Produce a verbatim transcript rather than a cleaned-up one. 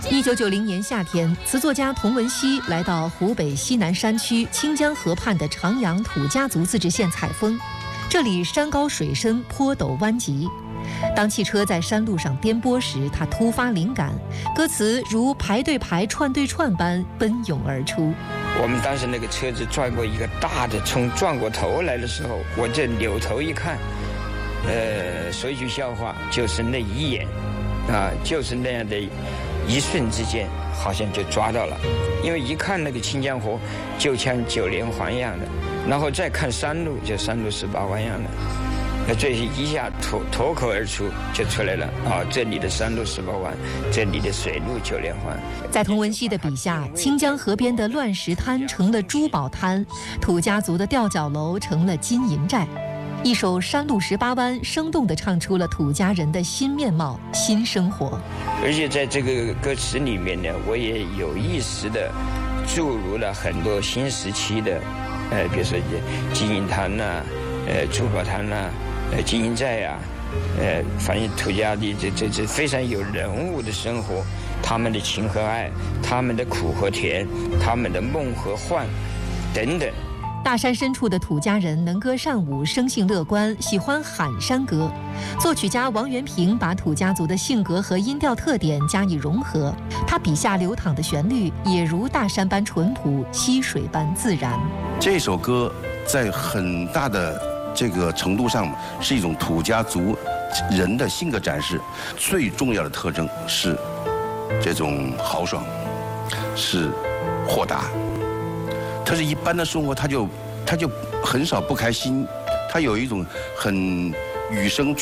一九九零年夏天，词作家童文熙来到湖北西南山区清江河畔的长阳土家族自治县采风。这里山高水深，坡陡弯急。当汽车在山路上颠簸时，他突发灵感，歌词如排对排、串对串般奔涌而出。 我们当时那个车子转过一个大的，从转过头来的时候，我这扭头一看，呃，说一句笑话，就是那一眼，啊，就是那样的一瞬之间，好像就抓到了。因为一看那个清江河，就像九连环一样的，然后再看山路，就山路十八弯一样的。那这一下脱脱口而出就出来了啊！这里的山路十八弯，这里的水路九连环。 在童文熙的笔下，清江河边的乱石滩成了珠宝滩，土家族的吊脚楼成了金银寨。一首《山路十八弯》生动地唱出了土家人的新面貌、新生活。 而且在这个歌词里面呢，我也有意识地注入了很多新时期的，呃，比如说金银滩呐、啊，呃，珠宝滩呐、啊。呃，金银寨呀、啊，呃，反正土家的这这这非常有人物的生活，他们的情和爱，他们的苦和甜，他们的梦和幻，等等。 大山深处的土家人能歌善舞，生性乐观，喜欢喊山歌。作曲家王元平把土家族的性格和音调特点加以融合，他笔下流淌的旋律也如大山般淳朴，溪水般自然。 这首歌在很大的这个程度上是一种土家族人的性格展示，最重要的特征是这种豪爽，是豁达。他是一般的生活，他就他就很少不开心，他有一种很与生